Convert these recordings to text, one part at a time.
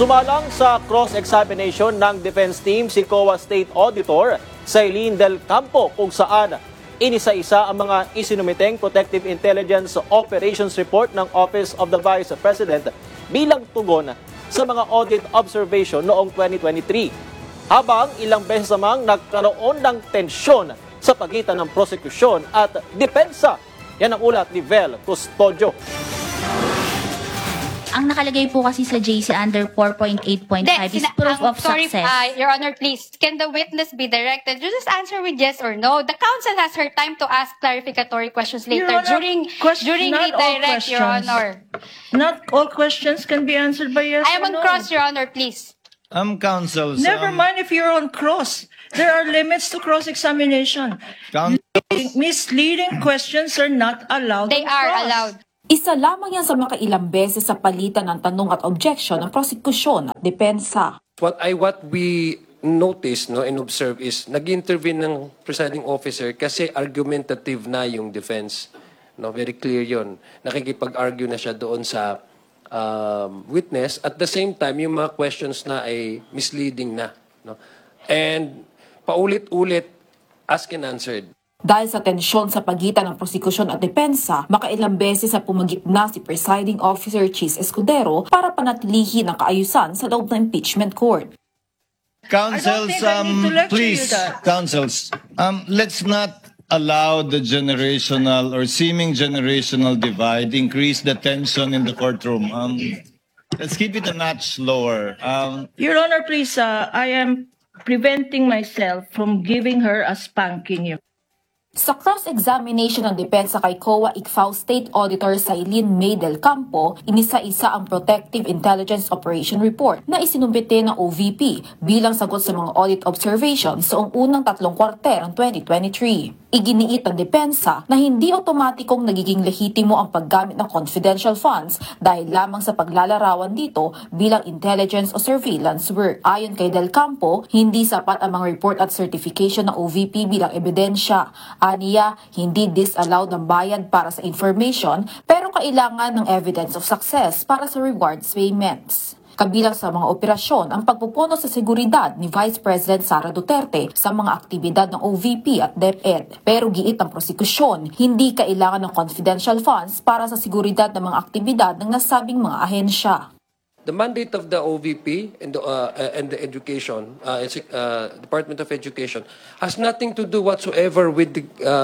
Sumalang sa cross-examination ng defense team si COA State Auditor Sailin Del Campo kung saan inisa-isa ang mga isinumiteng Protective Intelligence Operations Report ng Office of the Vice President bilang tugon sa mga audit observation noong 2023. Habang ilang beses namang nagkaroon ng tensyon sa pagitan ng prosekusyon at depensa. Yan ang ulat ni Vel Custodio. Ang nakalagay po kasi sa JC under 4.8.5 is proof of success. Your Honor, please, can the witness be directed? You just answer with yes or no. The counsel has her time to ask clarificatory questions later during redirect, Your Honor. Not all questions can be answered by yes I am or on no. cross, Your Honor, please. Counsel. Never mind if you're on cross. There are limits to cross-examination. Misleading questions are not allowed. They on are cross. allowed. Isa lamang yan sa makailang beses sa palitan ng tanong at objection ng prosekusyon at depensa. What we notice and observe is nag-intervene ng presiding officer kasi argumentative na yung defense. Very clear yon. Nakikipag-argue na siya doon sa witness. At the same time, yung mga questions na ay misleading na. And paulit-ulit, asked and answered. Dahil sa tensyon sa pagitan ng prosekusyon at depensa, makailang beses na pumagitna si Presiding Officer Chis Escudero para panatilihin ang kaayusan sa loob ng impeachment court. Counsels, please, counsels, let's not allow the generational or seeming generational divide increase the tension in the courtroom. Let's keep it a notch lower. Your Honor, please, I am preventing myself from giving her a spanking. Sa cross-examination ng depensa kay COA ICFAO State Auditor Sailin May Del Campo, inisa-isa ang Protective Intelligence Operation Report na isinumbite ng OVP bilang sagot sa mga audit observations sa unang 3 kwarter ng 2023. Iginiit ng depensa na hindi otomatikong nagiging lehitimo ang paggamit ng confidential funds dahil lamang sa paglalarawan dito bilang intelligence o surveillance work. Ayon kay Del Campo, hindi sapat ang mga report at certification ng OVP bilang ebidensya. Aniya, hindi disallowed ang bayad para sa information pero kailangan ng evidence of success para sa rewards payments. Kabilang sa mga operasyon ang pagpupuno sa seguridad ni Vice President Sara Duterte sa mga aktibidad ng OVP at DepEd. Pero giit ang prosekusyon, hindi kailangan ng confidential funds para sa seguridad ng mga aktibidad ng nasabing mga ahensya. The mandate of the OVP and the education, Department of Education, has nothing to do whatsoever with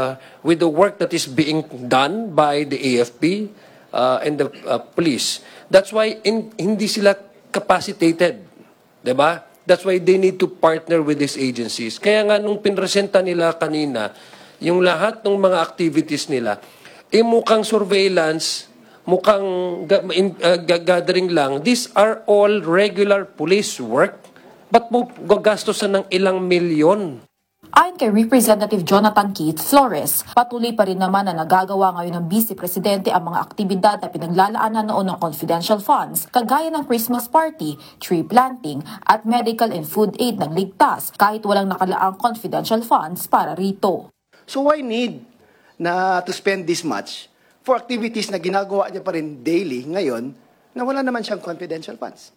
the work that is being done by the AFP and the police. That's why hindi sila capacitated, diba? That's why they need to partner with these agencies. Kaya nga nung pinresenta nila kanina, yung lahat ng mga activities nila, mukhang surveillance, mukhang gathering lang. These are all regular police work. Ba't mo gagastosan ng ilang milyon? Ayon kay Representative Jonathan Keith Flores, patuloy pa rin naman na nagagawa ngayon ng Vice Presidente ang mga aktibidad na pinaglalaanan noon ng confidential funds, kagaya ng Christmas party, tree planting, at medical and food aid ng ligtas kahit walang nakalaang confidential funds para rito. So why need na to spend this much for activities na ginagawa niya pa rin daily ngayon na wala naman siyang confidential funds?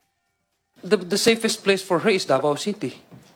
The safest place for her is Davao City.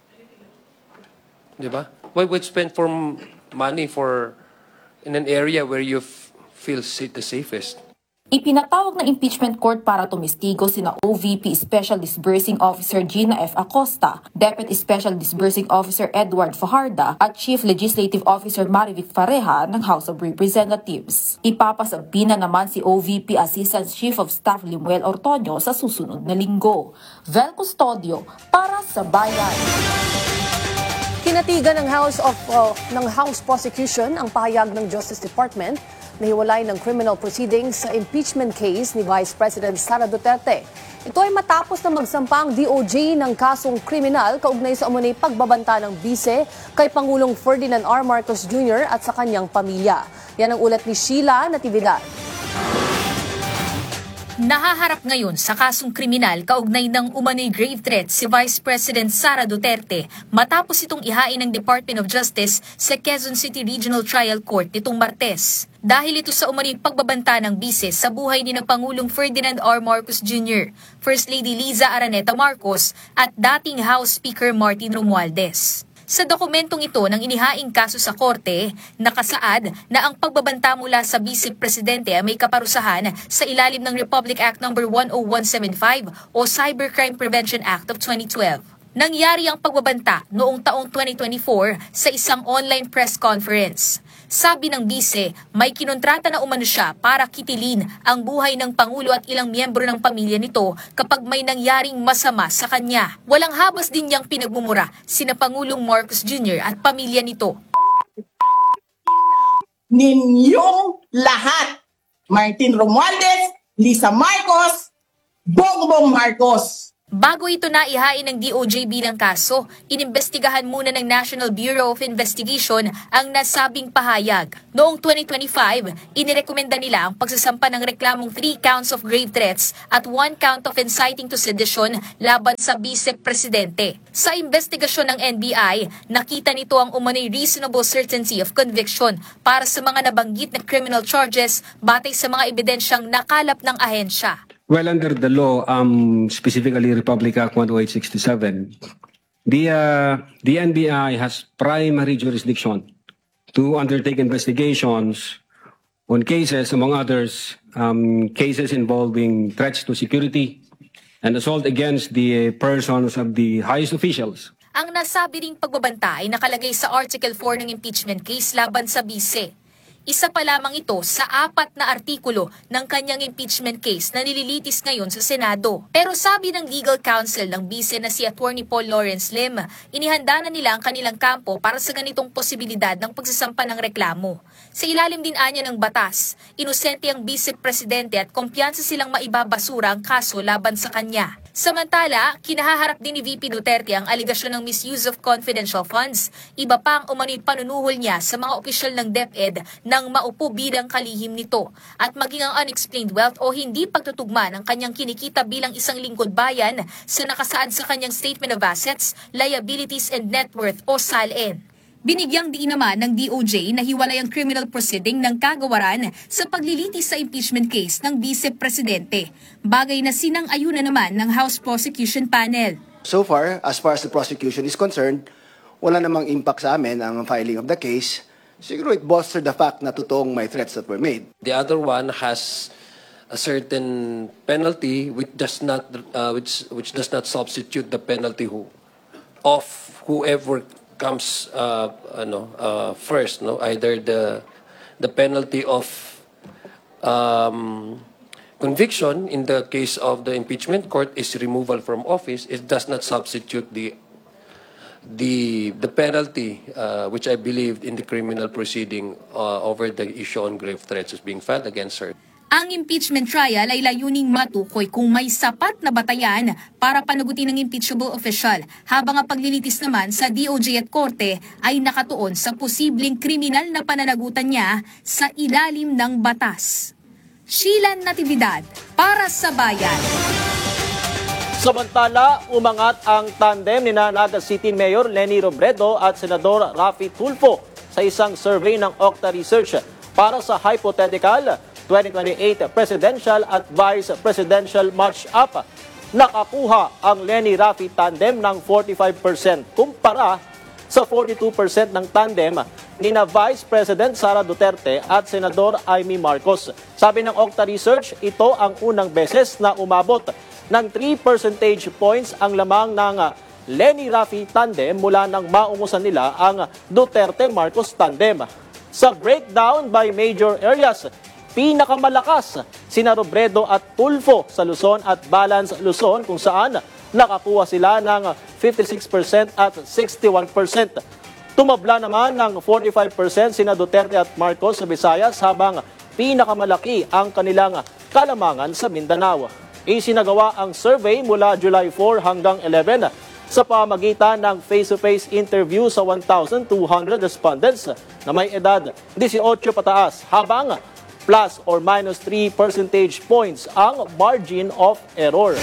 Diba? Why would spend money in an area where you feel the safest? Ipinatawag ng impeachment court para tumistigo sina OVP Special Disbursing Officer Gina F. Acosta, Deputy Special Disbursing Officer Edward Fajarda at Chief Legislative Officer Marivic Fareja ng House of Representatives. Ipapasampina naman si OVP Assistant Chief of Staff Limuel Ortonio sa susunod na linggo. Vel Custodio para sa Bayan. Kinatigan ng House Prosecution ang pahayag ng Justice Department na hiwalay ng criminal proceedings sa impeachment case ni Vice President Sara Duterte. Ito ay matapos na magsampa ang DOJ ng kasong kriminal kaugnay sa umunay pagbabanta ng bise kay Pangulong Ferdinand R. Marcos Jr. at sa kanyang pamilya. Yan ang ulat ni Sheila Natividad. Nahaharap ngayon sa kasong kriminal kaugnay ng umano'y grave threat si Vice President Sara Duterte matapos itong ihain ng Department of Justice sa Quezon City Regional Trial Court nitong Martes. Dahil ito sa umano'y pagbabanta ng bise sa buhay ni ng Pangulong Ferdinand R. Marcos Jr., First Lady Liza Araneta Marcos at dating House Speaker Martin Romualdez. Sa dokumentong ito ng inihaing kaso sa korte, nakasaad na ang pagbabanta mula sa Vice Presidente ay may kaparusahan sa ilalim ng Republic Act No. 10175 o Cybercrime Prevention Act of 2012. Nangyari ang pagbabanta noong taong 2024 sa isang online press conference. Sabi ng bise, may kinontrata na umano siya para kitilin ang buhay ng Pangulo at ilang miyembro ng pamilya nito kapag may nangyaring masama sa kanya. Walang habas din niyang pinagmumura sina Pangulong Marcos Jr. at pamilya nito. Ninyong lahat, Martin Romualdez, Lisa Marcos, Bongbong Marcos. Bago ito naihain ng DOJ bilang kaso, inimbestigahan muna ng National Bureau of Investigation ang nasabing pahayag. Noong 2025, inirekomenda nila ang pagsasampa ng reklamong 3 counts of grave threats at 1 count of inciting to sedition laban sa Vice Presidente. Sa investigasyon ng NBI, nakita nito ang umano'y reasonable certainty of conviction para sa mga nabanggit na criminal charges batay sa mga ebidensyang nakalap ng ahensya. Well, under the law, specifically Republic Act 10867, the NBI has primary jurisdiction to undertake investigations on cases, among others, cases involving threats to security and assault against the persons of the highest officials. Ang nasabi ring pagbabanta ay nakalagay sa Article 4 ng impeachment case laban sa Vice. Isa pa lamang ito sa 4 na artikulo ng kanyang impeachment case na nililitis ngayon sa Senado. Pero sabi ng legal counsel ng Vice na si Attorney Paul Lawrence Lim, inihanda na nila ang kanilang kampo para sa ganitong posibilidad ng pagsasampa ng reklamo. Sa ilalim din anya ng batas, inosente ang Vice Presidente at kumpiyansa silang maibabasura ang kaso laban sa kanya. Samantala, kinahaharap din ni VP Duterte ang aligasyon ng misuse of confidential funds. Iba pa ang umano'y panunuhol niya sa mga opisyal ng DepEd nang maupo bilang kalihim nito at maging ang unexplained wealth o hindi pagtutugma ng kanyang kinikita bilang isang lingkod bayan sa nakasaad sa kanyang Statement of Assets, Liabilities and Net Worth o SALN. Binigyang diin naman ng DOJ na hiwalay ang criminal proceeding ng kagawaran sa paglilitis sa impeachment case ng Vice Presidente, bagay na sinang-ayunan naman ng House Prosecution Panel. So far as the prosecution is concerned, wala namang impact sa amin ang filing of the case. Siguro it bolstered the fact na totoong may threats that were made. The other one has a certain penalty which does not substitute the penalty of whoever comes first, no, either the penalty of conviction in the case of the impeachment court is removal from office. It does not substitute the penalty which I believe in the criminal proceeding over the issue on grave threats is being filed against her. Ang impeachment trial ay layuning matukoy kung may sapat na batayan para panagutin ng impeachable official, habang ang paglilitis naman sa DOJ at Korte ay nakatuon sa posibleng kriminal na pananagutan niya sa ilalim ng batas. Sheila Natividad, para sa Bayan. Samantala, umangat ang tandem ni Naga City Mayor Leni Robredo at Senador Raffy Tulfo sa isang survey ng Octa Research para sa hypothetical 2028 presidential at vice presidential match-up. Nakakuha ang Leni-Raffy tandem ng 45% kumpara sa 42% ng tandem ni na Vice President Sara Duterte at Senador Amy Marcos. Sabi ng Octa Research, ito ang unang beses na umabot ng 3 percentage points ang lamang ng Leni-Raffy tandem mula nang maungusan nila ang Duterte-Marcos tandem. Sa breakdown by major areas, pinakamalakas sina Robredo at Tulfo sa Luzon at Balance Luzon kung saan nakakuha sila ng 56% at 61%. Tumabla naman ng 45% sina Duterte at Marcos sa Visayas habang pinakamalaki ang kanilang kalamangan sa Mindanao. Isinagawa ang survey mula July 4 hanggang 11 sa pamagitan ng face-to-face interview sa 1,200 respondents na may edad 18 pataas habang plus or minus 3 percentage points ang margin of error.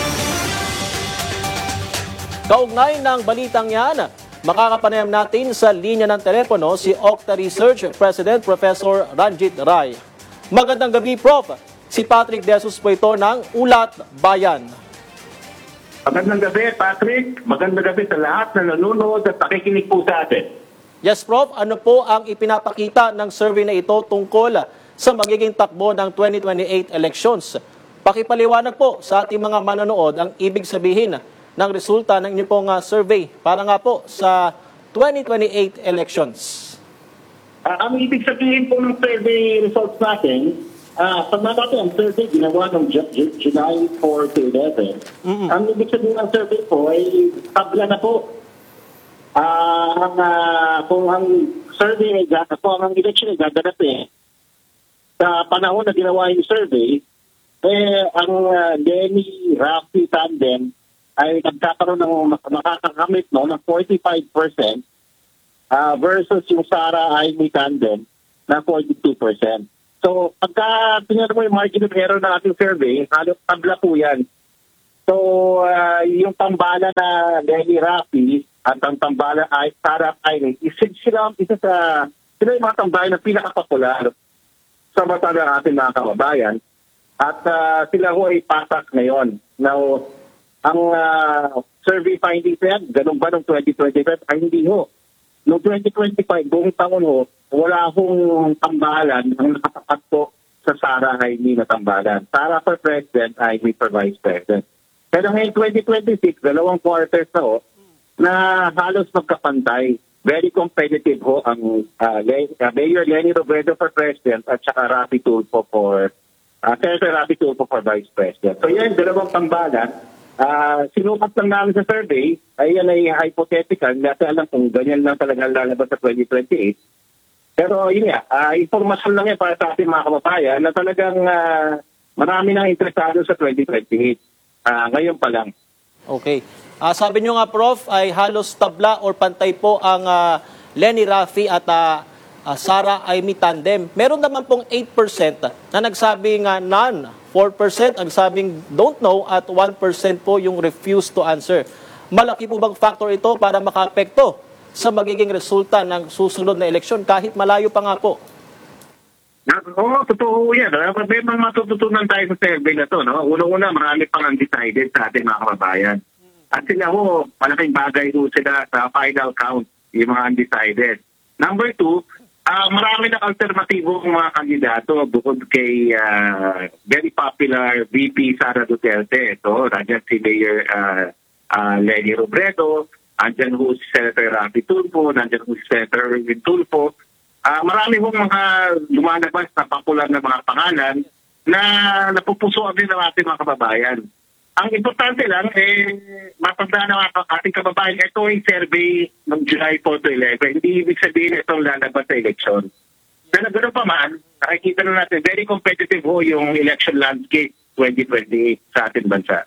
Kaugnay ng balitang yan, makakapanayam natin sa linya ng telepono si Octa Research President Professor Ranjit Rai. Magandang gabi, Prof. Si Patrick De Jesus po ito ng Ulat Bayan. Magandang gabi, Patrick. Magandang gabi sa lahat na nanonood at nakikinig po sa atin. Yes, Prof. Ano po ang ipinapakita ng survey na ito tungkol sa magiging takbo ng 2028 elections? Pakipaliwanag po sa ating mga manonood ang ibig sabihin ng resulta ng inyong pong survey para nga po sa 2028 elections. Ang ibig sabihin po ng survey results natin, pag natin ang survey ginawa ng July 4 to 11, ang ibig sabihin ng survey po ay tabla na po. Kung ang survey ay kung ang election ay gaganapin sa panahon na ginawa yung survey, ang Lenny Rafi tandem ay nagkakaroon ng makakakamit ng 45% versus yung Sara Amy tandem na 42%. So, pagka tingnan mo yung margin of error ng ating survey, halos tabla po yan. So, yung tambala na Lenny Rafi at ang tambala ay Sara Amy, sila yung mga tambala na pinakapopular sa mata ng ating mga kababayan. At sila ho ay pasak ngayon. Now, ang survey findings yan, ganun ba noong 2025? Ay hindi ho. Noong 2025, buong taon ho, wala hong tambalan ang nakatapat po sa Sara Jaime na tambalan. Sara for President, Jaime for Vice President. Pero ngayon 2026, 2 quarters na ho, na halos magkapantay. Very competitive ho ang Mayor Lenny Robredo for President at saka Rafi Tulfo for Senator Rafi Tulfo for Vice President. So yan, 2 tambalan. Sinukat lang namin sa survey, ay yan ay hypothetical, natin alam kung ganyan lang talaga lalabas sa 2028. Pero yun nga, informasyon lang yan para sa ating mga kababayan na talagang marami nang interesado sa 2028. Ngayon pa lang. Okay. Sabi nyo nga, Prof, ay halos tabla or pantay po ang Lenny Rafi at Sara Amy tandem. Meron naman pong 8% na nagsabing none. 4% ang sabing don't know at 1% po yung refuse to answer. Malaki po bang factor ito para makaapekto sa magiging resulta ng susunod na eleksyon kahit malayo pa nga po? Oo, totoo yan. May mga matututunan tayo sa survey na to. No? Una-una, marami pang undecided sa ating mga kababayan. At sila ho, malaking bagay ho sila sa final count, yung mga undecided. Number 2, marami na alternatibo ng mga kandidato bukod kay very popular VP Sara Duterte. So, nandiyan si Mayor Lenny Robredo, nandiyan ho si Senator Rafi Tulfo, nandiyan ho si Senator Erwin Tulfo. Marami hong mga lumalabas na popular na mga pangalan na napupusuan din ng ating mga kababayan. Ang importante lang, matanda na ating kababayan, ito yung survey ng July 4 to 11. Hindi ibig sabihin itong lalabas sa eleksyon. Pero gano'n pa man, nakikita na natin, very competitive ho yung election landscape 2028 sa ating bansa.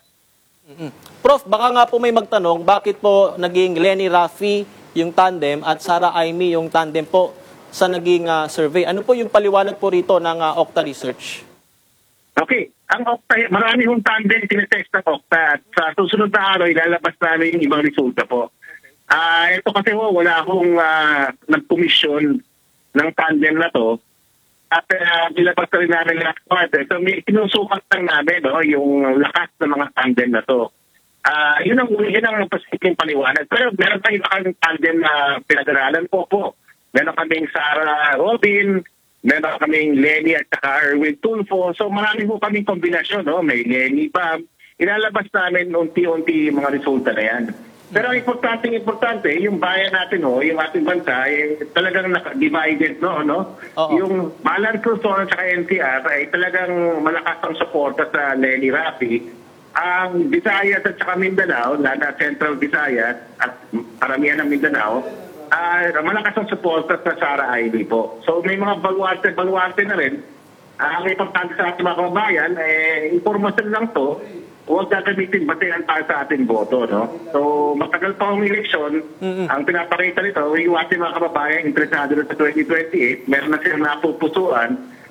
Prof, baka nga po may magtanong, bakit po naging Lenny Rafi yung tandem at Sara Amy yung tandem po sa naging survey? Ano po yung paliwanag po rito ng Octa Research? Okay. Ang Octa, marami hong tandem tinetest ng Octa at sa susunod na araw ilalabas namin yung ibang resulta po. Ito kasi wala akong nag-commission ng tandem na to at nilabas na rin namin last quarter. So sinusukat lang namin yung lakas ng mga tandem na to. Yun ang posibleng paliwanag. Pero meron pa ibang tandem na pinag-aralan po. Meron kaming Sara Robin, meron kaming Lenny at saka Erwin Tulfo. So marami po kaming kombinasyon. May Lenny pa. Ilalabas namin unti-unti mga resulta na yan. Pero ang importante, yung bayan natin, yung ating bansa, talagang divided, Yung Balan Luzon at saka NCR ay talagang malakas ang suporta sa Lenny Rafi. Ang Visayas at saka Mindanao, lalo Central Visayas at paramihan ng Mindanao, malakas ang suporta sa Sara Amy po. So may mga baluarte na rin. Ang importante sa ating mga kababayan, informasyon lang to, huwag gagamitin batehan para sa ating boto. So matagal pa ang eleksyon, ang pinapakita nito, yung ating mga kababayan interesado na sa 2028, meron na silang napupusuan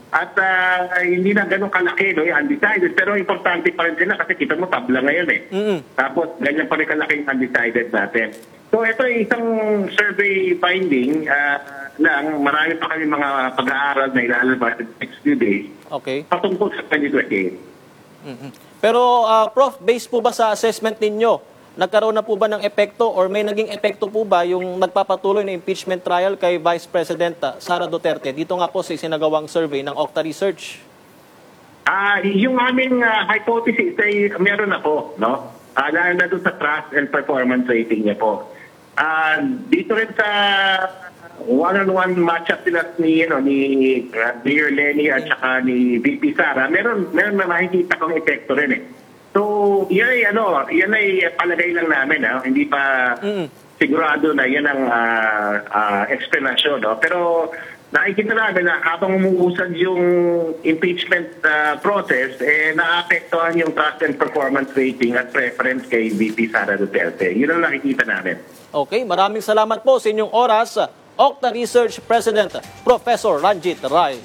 At hindi na ganun kalaki, no, yung undecided. Pero importante pa rin sila kasi kita mo tabla ngayon eh. Tapos ganyan pa rin kalaki yung undecided natin. So ito ay isang survey finding lang. Marami pa kami mga pag-aaral na ilalabas in the next few days. Okay. Patungkol sa 2028. Pero Prof, based po ba sa assessment ninyo, nagkaroon na po ba ng epekto or may naging epekto po ba yung nagpapatuloy na impeachment trial kay Vice President Sara Duterte? Dito nga po sa isinagawang survey ng Okta Research. Yung aming hypothesis ay meron na po, no? Lalo na doon sa trust and performance rating niya po. Dito rin sa one-on-one matchup sila ni Mayor Lenny at saka ni VP Sara, meron na makikita kong epekto rin eh. So, yan ay palagay lang namin, hindi pa sigurado na yan ang explanation, no? Pero nakikita namin na habang umuusad yung impeachment process, naapektuhan yung trust and performance rating at preference kay VP Sara Duterte. Yun ang nakikita namin. Okay, maraming salamat po sa inyong oras, Okta Research President Professor Ranjit Rai.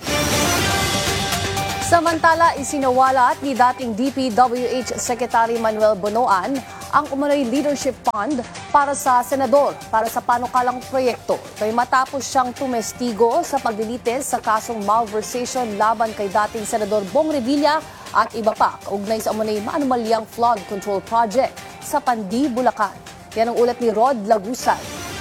Samantala, isinawalat ni dating DPWH Secretary Manuel Bonoan ang umano'y leadership fund para sa senador para sa panukalang proyekto. Ito'y matapos siyang tumestigo sa paglilitis sa kasong malversation laban kay dating Senador Bong Revilla at iba pa kaugnay sa umano'y maanumalyang flood control project sa Pandi, Bulacan. Yan ang ulat ni Rod Lagusay.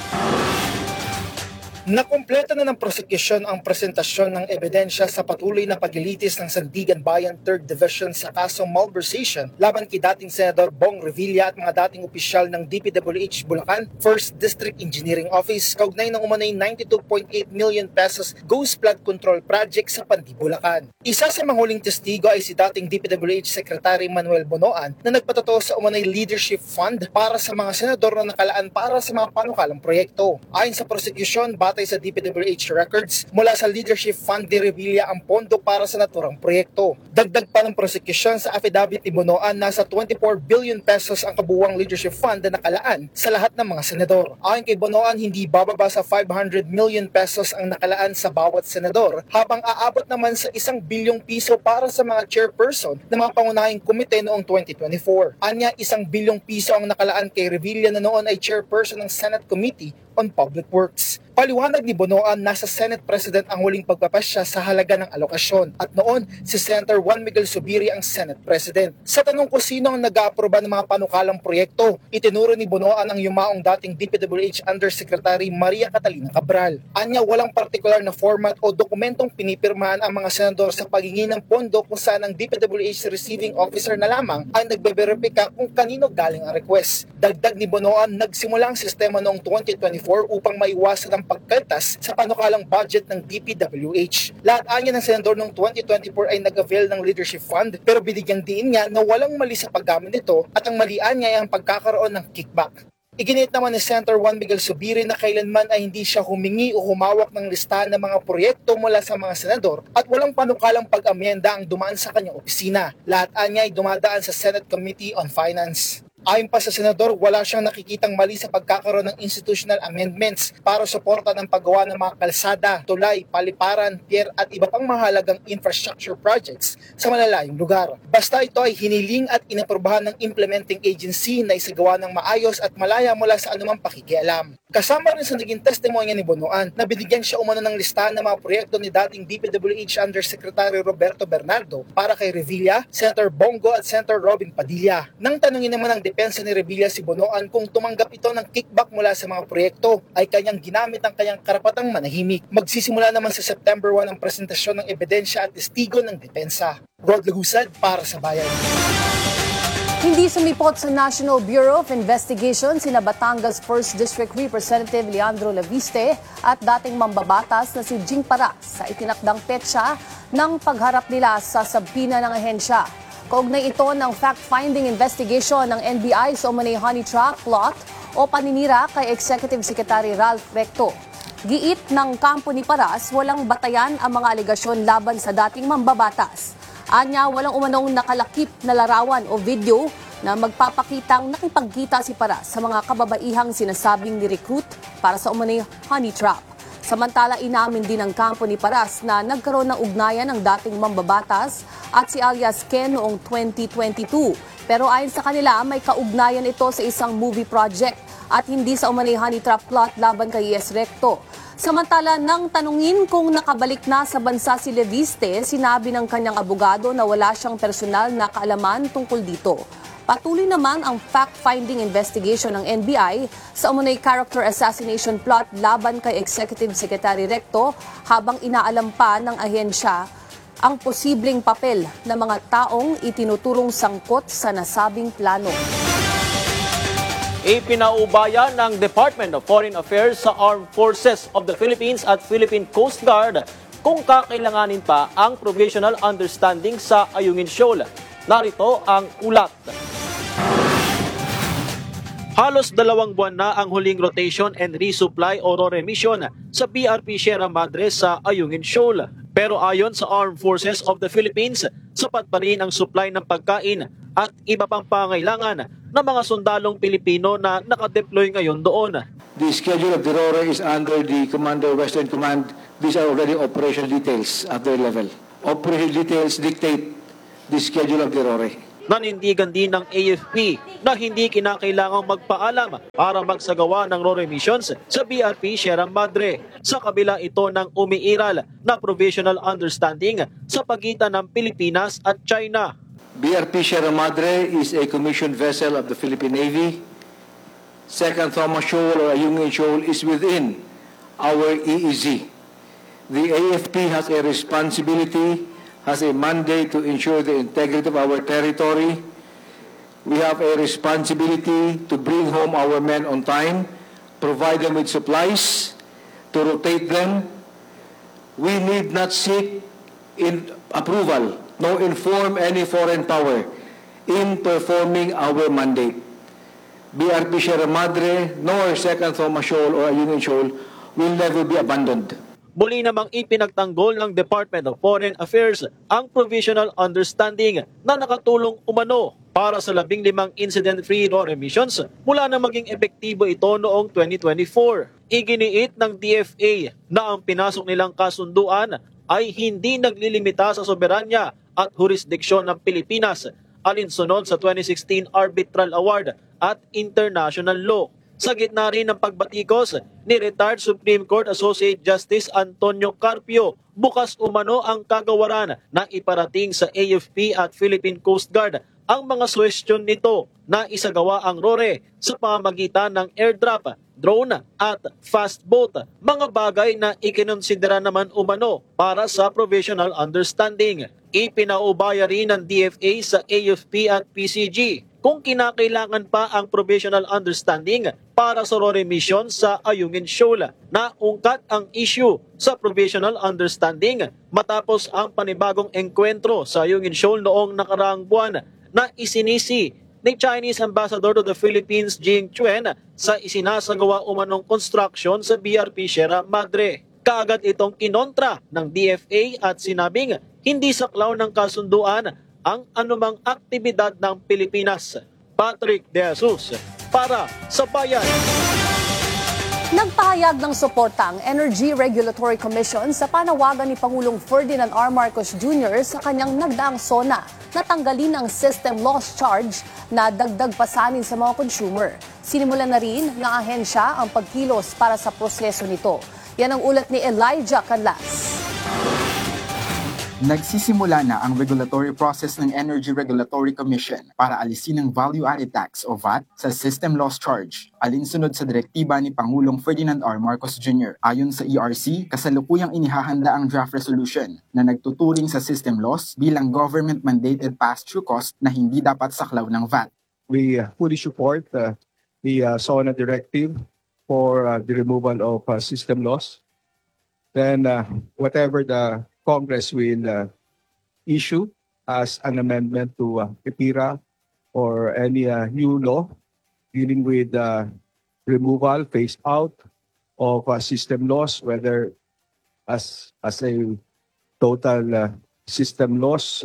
Nakumpleto na ng prosekusyon ang presentasyon ng ebidensya sa patuloy na paglilitis ng Sandigan Bayan 3rd Division sa kasong malversation laban kay dating Senador Bong Revilla at mga dating opisyal ng DPWH Bulacan 1st District Engineering Office kaugnay ng umano'y 92.8 million pesos Ghost Flood Control Project sa Pandi, Bulacan. Isa sa manghuling testigo ay si dating DPWH Secretary Manuel Bonoan na nagpatotoo sa umano'y leadership fund para sa mga senador na nakalaan para sa mga panukalang proyekto. Ayon sa prosekusyon, batay sa DPWH records, mula sa leadership fund ni Revilla ang pondo para sa naturang proyekto. Dagdag pa ng prosecution sa affidavit ni Bonoan, nasa 24 billion pesos ang kabuuang leadership fund na nakalaan sa lahat ng mga senador. Ayon kay Bonoan, hindi bababa sa 500 million pesos ang nakalaan sa bawat senador, habang aabot naman sa 1 bilyong piso para sa mga chairperson ng mga pangunahing komite noong 2024. Anya, 1 bilyong piso ang nakalaan kay Revilla na noon ay chairperson ng Senate Committee on Public Works. Paliwanag ni Bonoan, nasa Senate President ang huling pagpapasya sa halaga ng alokasyon at noon si Senator Juan Miguel Zubiri ang Senate President. Sa tanong kung sino ang nag-aaproba ng mga panukalang proyekto, itinuro ni Bonoan ang yumaong dating DPWH Undersecretary Maria Catalina Cabral. Anya, walang partikular na format o dokumentong pinipirmahan ang mga senador sa paghingi ng pondo kung saan ang DPWH receiving officer na lamang ang nagbe-verifika kung kanino galing ang request. Dagdag ni Bonoan, nagsimula ang sistema noong 2024 upang maiwasan ang pagkaltas sa panukalang budget ng DPWH. Lahat anya ng senador noong 2024 ay nag-avail ng leadership fund, pero binigyang diin niya na walang mali sa paggamit nito at ang malian niya ay ang pagkakaroon ng kickback. Iginit naman ni Senator Juan Miguel Zubiri na kailanman ay hindi siya humingi o humawak ng listahan ng mga proyekto mula sa mga senador at walang panukalang pag-amyenda ang dumaan sa kanyang opisina. Lahat anya ay dumadaan sa Senate Committee on Finance. Ayon pa sa senador, wala siyang nakikitang mali sa pagkakaroon ng institutional amendments para suporta ng paggawa ng mga kalsada, tulay, paliparan, pier at iba pang mahalagang infrastructure projects sa malalayong lugar. Basta ito ay hiniling at inaprobahan ng implementing agency na isagawa ng maayos at malaya mula sa anumang pakikialam. Kasama rin sa naging testimonya ni Bonoan na binigyan siya umano ng listahan ng mga proyekto ni dating DPWH Undersecretary Roberto Bernardo para kay Revilla, Senator Bongo at Senator Robin Padilla. Nang tanungin naman ng depensa ni Revilla si Bonoan kung tumanggap ito ng kickback mula sa mga proyekto, ay kanyang ginamit ang kanyang karapatang manahimik. Magsisimula naman sa September 1 ang presentasyon ng ebidensya at testigo ng depensa. Rod Lagusad para sa Bayan. Hindi sumipot sa National Bureau of Investigation sina Batangas 1st District Representative Leandro Laviste at dating mambabatas na si Jing Paras sa itinakdang petsa ng pagharap nila sa sabina ng ahensya. Kaugnay ito ng fact-finding investigation ng NBI sa umano'y honey trap plot o paninira kay Executive Secretary Ralph Recto. Giit ng kampo ni Paras, walang batayan ang mga alegasyon laban sa dating mambabatas. Anya, walang umanong nakalakip na larawan o video na magpapakitang nakipagkita si Paras sa mga kababaihang sinasabing ni-recruit para sa umano'y honey trap. Samantala, inamin din ng kampo ni Paras na nagkaroon ng ugnayan ng dating mambabatas at si alias Ken noong 2022. Pero ayon sa kanila, may kaugnayan ito sa isang movie project at hindi sa umano'y honey trap plot laban kay Yes Recto. Samantala, nang tanungin kung nakabalik na sa bansa si Leviste, sinabi ng kanyang abogado na wala siyang personal na kaalaman tungkol dito. Patuloy naman ang fact-finding investigation ng NBI sa umano'y character assassination plot laban kay Executive Secretary Recto habang inaalam pa ng ahensya ang posibleng papel ng mga taong itinuturong sangkot sa nasabing plano. Ipinaubaya ng Department of Foreign Affairs sa Armed Forces of the Philippines at Philippine Coast Guard kung kakailanganin pa ang provisional understanding sa Ayungin Shoal. Narito ang ulat. Halos 2 buwan na ang huling rotation and resupply o RORE mission sa BRP Sierra Madre sa Ayungin Shoal. Pero ayon sa Armed Forces of the Philippines, sapat pa rin ang supply ng pagkain at iba pang pangailangan ng mga sundalong Pilipino na nakadeploy ngayon doon. The schedule of the RORE is under the Commander Western Command. These are already operational details at their level. Operational details dictate the schedule of the RORE. Nanindigan din ng AFP na hindi kinakailangang magpaalam para magsagawa ng RORE missions sa BRP Sierra Madre. Sa kabila ito ng umiiral na provisional understanding sa pagitan ng Pilipinas at China. BRP Sierra Madre is a commissioned vessel of the Philippine Navy. Second Thomas Shoal or Ayungin Shoal is within our EEZ. The AFP has a responsibility, has a mandate to ensure the integrity of our territory. We have a responsibility to bring home our men on time, provide them with supplies, to rotate them. We need not seek approval, nor inform any foreign power in performing our mandate. BRP Sierra Madre, nor Second Thomas Shoal or Ayungin Shoal will never be abandoned. Muli namang ipinagtanggol ng Department of Foreign Affairs ang provisional understanding na nakatulong umano para sa 15 incident-free RORE missions mula na maging epektibo ito noong 2024. Iginiit ng DFA na ang pinasok nilang kasunduan ay hindi naglilimita sa soberanya at jurisdiksyon ng Pilipinas alinsunod sa 2016 Arbitral Award at international law. Sa gitna rin ng pagbatikos ni retired Supreme Court Associate Justice Antonio Carpio, bukas umano ang kagawaran na iparating sa AFP at Philippine Coast Guard ang mga suwestyon nito na isagawa ang RORE sa pamamagitan ng airdrop, drone at fast boat, mga bagay na ikinonsidera naman umano para sa provisional understanding. Ipinaubaya rin ng DFA sa AFP at PCG kung kinakailangan pa ang provisional understanding para sa RORE mission sa Ayungin Shoal. Naungkat ang issue sa provisional understanding matapos ang panibagong engkwentro sa Ayungin Shoal noong nakaraang buwan na isinisi ni Chinese Ambassador to the Philippines Jing Chuen sa isinasagawa umanong construction sa BRP Sierra Madre. Kaagad itong kinontra ng DFA at sinabing hindi saklaw ng kasunduan ang anumang aktibidad ng Pilipinas. Patrick De Jesus para sa Bayan. Nagpahayag ng suporta ang Energy Regulatory Commission sa panawagan ni Pangulong Ferdinand R. Marcos Jr. sa kanyang nagdaang SONA na tanggalin ang system loss charge na dagdag pasanin sa mga consumer. Sinimulan na rin ng ahensya ang pagkilos para sa proseso nito. Yan ang ulat ni Elijah Canlas. Nagsisimula na ang regulatory process ng Energy Regulatory Commission para alisin ang value-added tax o VAT sa system loss charge, alinsunod sa direktiba ni Pangulong Ferdinand R. Marcos Jr. Ayon sa ERC, kasalukuyang inihahanda ang draft resolution na nagtuturing sa system loss bilang government-mandated pass-through cost na hindi dapat saklaw ng VAT. We fully support the SONA directive for the removal of system loss. Then whatever the Congress will issue as an amendment to PIPIRA or any new law dealing with removal, phase out of system loss, whether as a total system loss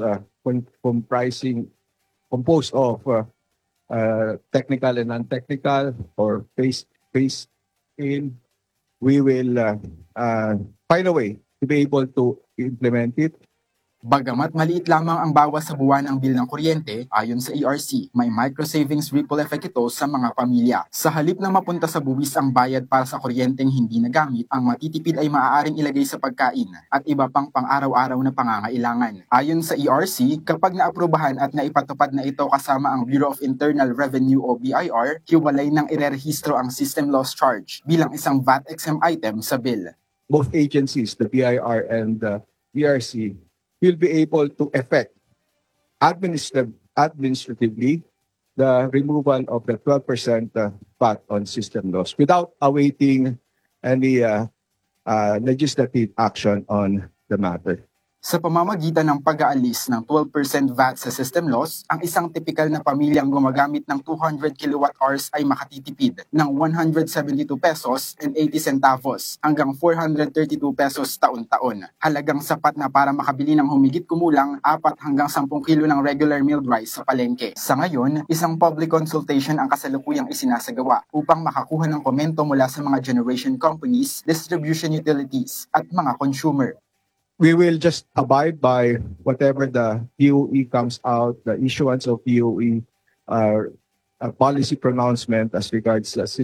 composed of technical and non-technical or phase in we will find a way to be able to implement it. Bagamat maliit lamang ang bawas sa buwan ng bil ng kuryente, ayon sa ERC, may micro-savings ripple effect ito sa mga pamilya. Sa halip na mapunta sa buwis ang bayad para sa kuryenteng hindi nagamit, ang matitipid ay maaaring ilagay sa pagkain at iba pang pang-araw-araw na pangangailangan. Ayon sa ERC, kapag naaprubahan at naipatupad na ito kasama ang Bureau of Internal Revenue o BIR, hiwalay nang irerehistro ang system loss charge bilang isang VAT-exempt item sa bill. Both agencies, the BIR and the BRC, will be able to effect administratively the removal of the 12% VAT on system loss without awaiting any legislative action on the matter. Sa pamamagitan ng pag-aalis ng 12% VAT sa system loss, ang isang tipikal na pamilyang gumagamit ng 200 kilowatt-hours ay makatitipid ng 172 pesos and 80 centavos hanggang 432 pesos taon-taon. Halagang sapat na para makabili ng humigit kumulang 4 hanggang 10 kilo ng regular milled rice sa palengke. Sa ngayon, isang public consultation ang kasalukuyang isinasagawa upang makakuha ng komento mula sa mga generation companies, distribution utilities at mga consumer. We will just abide by whatever the DOE comes out, the issuance of DOE policy pronouncement as regards